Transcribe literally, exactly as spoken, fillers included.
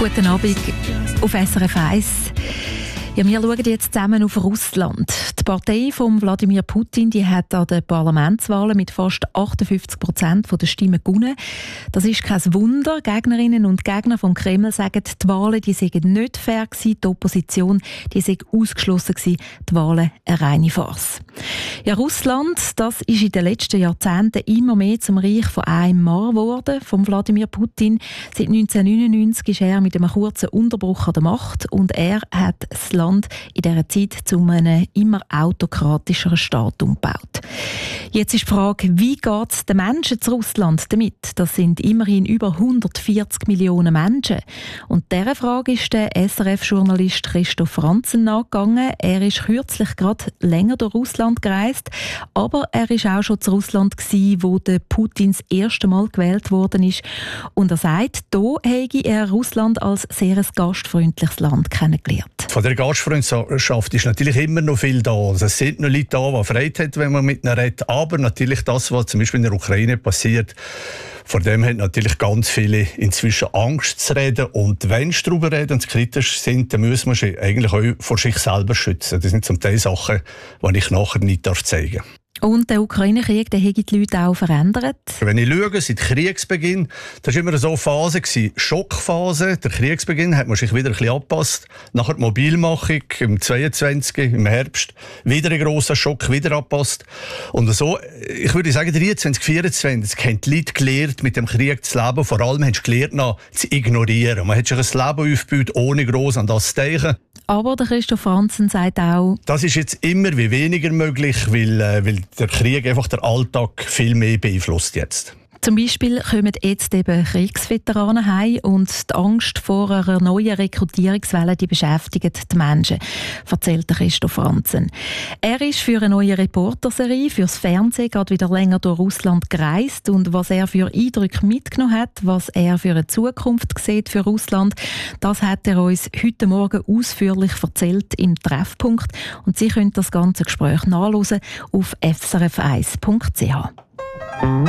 Guten Abend auf S R F eins. Ja, wir schauen jetzt zusammen auf Russland. Die Partei von Wladimir Putin die hat an den Parlamentswahlen mit fast achtundfünfzig Prozent der Stimmen gewonnen. Das ist kein Wunder. Gegnerinnen und Gegner vom Kreml sagen, die Wahlen die seien nicht fair gewesen, die Opposition die sei ausgeschlossen gewesen, die Wahlen eine reine Farce. Ja, Russland, das ist in den letzten Jahrzehnten immer mehr zum Reich von einem Mann geworden, von Wladimir Putin. Seit neunzehnhundertneunundneunzig ist er mit einem kurzen Unterbruch an der Macht und er hat das Land in dieser Zeit zu einem immer autokratischeren Staat umgebaut. Jetzt ist die Frage, wie geht es den Menschen zu Russland damit? Das sind immerhin über hundertvierzig Millionen Menschen. Und dieser Frage ist der S R F-Journalist Christoph Franzen nachgegangen. Er ist kürzlich gerade länger durch Russland gereist, aber er war auch schon zu Russland gewesen, wo der Putin das erste Mal gewählt worden ist. Und er sagt, hier habe er Russland als sehr ein gastfreundliches Land kennengelernt. Von der Gastfreundschaft ist natürlich immer noch viel da. Also es sind noch Leute da, die Freude haben, wenn man mit ihnen redet. Aber natürlich das, was zum Beispiel in der Ukraine passiert, vor dem haben natürlich ganz viele inzwischen Angst zu reden. Und wenn sie darüber reden und kritisch sind, dann müssen wir sie eigentlich auch vor sich selber schützen. Das sind zum Teil Sachen, die ich nachher nicht zeigen darf. Und der Ukraine-Krieg, der hat die Leute auch verändert? Wenn ich schaue, seit Kriegsbeginn, das war immer so eine Phase, Schockphase. Der Kriegsbeginn hat man sich wieder ein bisschen angepasst. Nachher die Mobilmachung im zweiundzwanzig, im Herbst, wieder ein grosser Schock, wieder angepasst. Und so, ich würde sagen, dreiundzwanzig, vierundzwanzig haben die Leute gelernt, mit dem Krieg zu leben. Vor allem haben sie gelernt, noch zu ignorieren. Man hat sich ein Leben aufgebaut, ohne gross an das zu denken. Aber der Christoph Franzen sagt auch, das ist jetzt immer wie weniger möglich, weil, äh, weil der Krieg einfach den Alltag viel mehr beeinflusst jetzt. Zum Beispiel kommen jetzt eben Kriegsveteranen heim und die Angst vor einer neuen Rekrutierungswelle die beschäftigt die Menschen, erzählt Christoph Franzen. Er ist für eine neue Reporterserie fürs Fernsehen gerade wieder länger durch Russland gereist und was er für Eindrücke mitgenommen hat, was er für eine Zukunft sieht für Russland, das hat er uns heute Morgen ausführlich erzählt im Treffpunkt und Sie können das ganze Gespräch nachhören auf f s r f eins punkt c h.